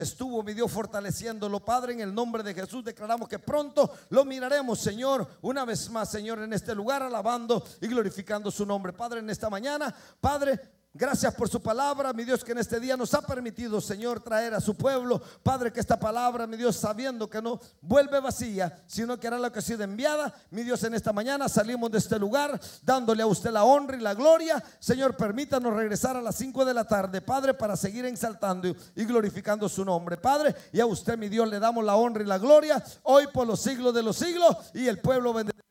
estuvo, mi Dios, fortaleciéndolo, Padre, en el nombre de Jesús declaramos que pronto lo miraremos, Señor, una vez más, Señor, en este lugar, alabando y glorificando su nombre. Padre, en esta mañana, Padre, gracias por su palabra, mi Dios, que en este día nos ha permitido, Señor, traer a su pueblo. Padre, que esta palabra, mi Dios, sabiendo que no vuelve vacía, sino que hará lo que ha sido enviada. Mi Dios, en esta mañana salimos de este lugar dándole a usted la honra y la gloria. Señor, permítanos regresar a las 5 de la tarde, Padre, para seguir exaltando y glorificando su nombre, Padre. Y a usted, mi Dios, le damos la honra y la gloria hoy por los siglos de los siglos. Y el pueblo bendice.